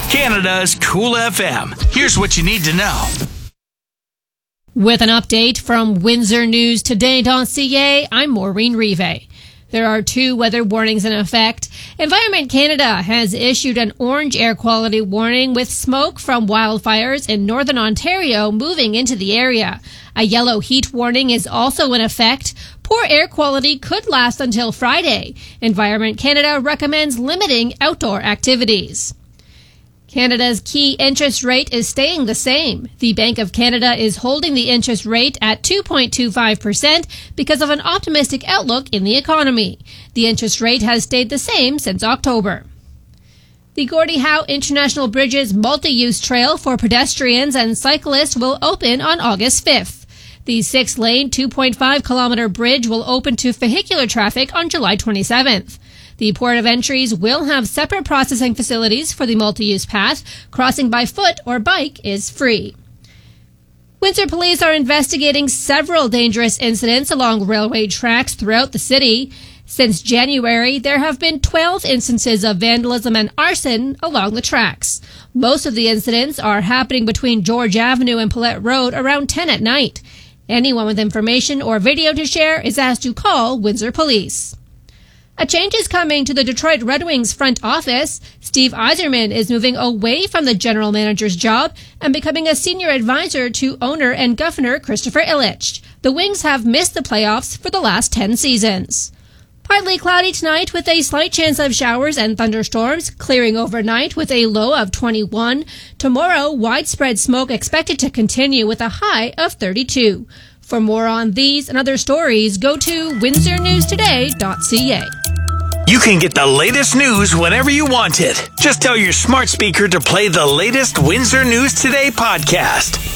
Canada's Cool FM. Here's what you need to know. With an update from WindsorNewsToday.ca, I'm Maureen Rive. There are 2 weather warnings in effect. Environment Canada has issued an orange air quality warning with smoke from wildfires in northern Ontario moving into the area. A yellow heat warning is also in effect. Poor air quality could last until Friday. Environment Canada recommends limiting outdoor activities. Canada's key interest rate is staying the same. The Bank of Canada is holding the interest rate at 2.25% because of an optimistic outlook in the economy. The interest rate has stayed the same since October. The Gordie Howe International Bridge's multi-use trail for pedestrians and cyclists will open on August 5th. The 6-lane, 2.5-kilometer bridge will open to vehicular traffic on July 27th. The port of entries will have separate processing facilities for the multi-use path. Crossing by foot or bike is free. Windsor police are investigating several dangerous incidents along railway tracks throughout the city. Since January, there have been 12 instances of vandalism and arson along the tracks. Most of the incidents are happening between George Avenue and Paulette Road around 10 at night. Anyone with information or video to share is asked to call Windsor Police. A change is coming to the Detroit Red Wings front office. Steve Yzerman is moving away from the general manager's job and becoming a senior advisor to owner and governor Christopher Ilitch. The Wings have missed the playoffs for the last 10 seasons. Partly cloudy tonight with a slight chance of showers and thunderstorms, clearing overnight with a low of 21. Tomorrow, widespread smoke expected to continue with a high of 32. For more on these and other stories, go to WindsorNewsToday.ca. You can get the latest news whenever you want it. Just tell your smart speaker to play the latest Windsor News Today podcast.